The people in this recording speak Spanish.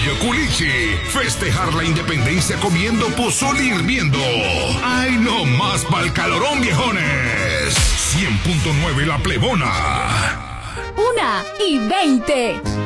Pollo Culichi. Festejar la independencia comiendo pozole hirviendo. ¡Ay, no más pa'l calorón, viejones! 100.9 La Plebona. 1:20.